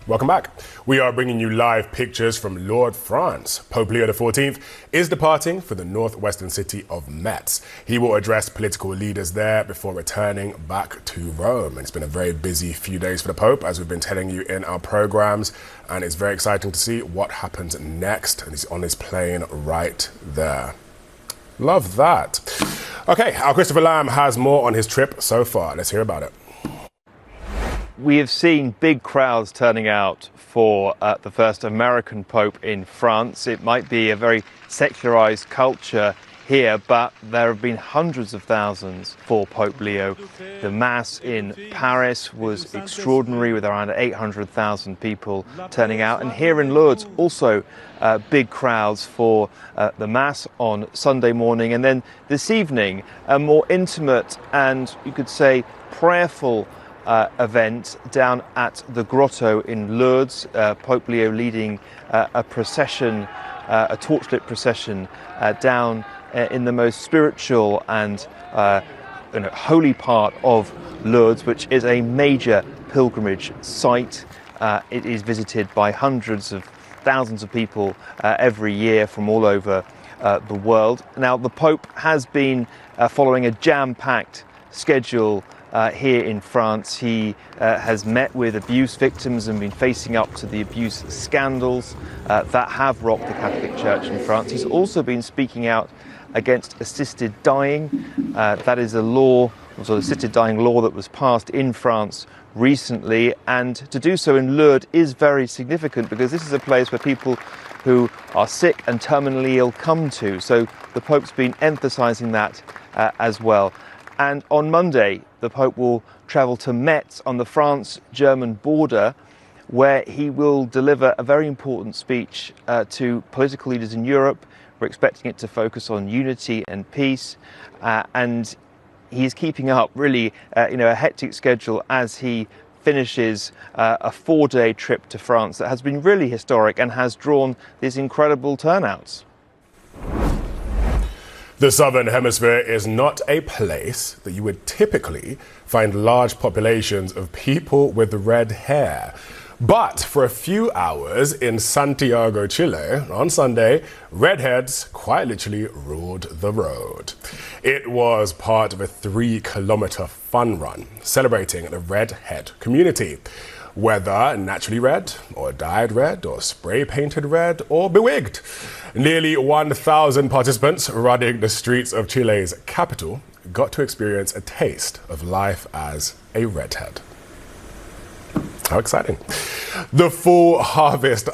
Welcome back. We are bringing you live pictures from Lourdes, France. Pope Leo XIV is departing for the northwestern city of Metz. He will address political leaders there before returning back to Rome. It's been a very busy few days for the Pope, as we've been telling you in our programs, and it's very exciting to see what happens next. And he's on his plane right there. Love that. Okay, our Christopher Lamb has more on his trip so far. Let's hear about it. We have seen big crowds turning out for the first American Pope in France. It might be a very secularized culture here, but there have been hundreds of thousands for Pope Leo. The Mass in Paris was extraordinary, with around 800,000 people turning out. And here in Lourdes, also big crowds for the Mass on Sunday morning. And then this evening, a more intimate and, you could say, prayerful event down at the Grotto in Lourdes. Pope Leo leading a procession, a torchlit procession down in the most spiritual and holy part of Lourdes, which is a major pilgrimage site. It is visited by hundreds of thousands of people every year from all over the world. Now, the Pope has been following a jam-packed schedule here in France. He has met with abuse victims and been facing up to the abuse scandals that have rocked the Catholic Church in France. He's also been speaking out against assisted dying. That is a law, or assisted dying law, that was passed in France recently, and to do so in Lourdes is very significant because this is a place where people who are sick and terminally ill come to. So the Pope's been emphasizing that as well. And on Monday, the Pope will travel to Metz on the France-German border, where he will deliver a very important speech to political leaders in Europe. We're expecting it to focus on unity and peace. And he's keeping up really a hectic schedule as he finishes a 4-day trip to France that has been really historic and has drawn these incredible turnouts. The Southern Hemisphere is not a place that you would typically find large populations of people with red hair. But for a few hours in Santiago, Chile, on Sunday, redheads quite literally ruled the road. It was part of a 3-kilometer fun run celebrating the redhead community. Whether naturally red, or dyed red, or spray-painted red, or bewigged. Nearly 1,000 participants running the streets of Chile's capital got to experience a taste of life as a redhead. How exciting. The full harvest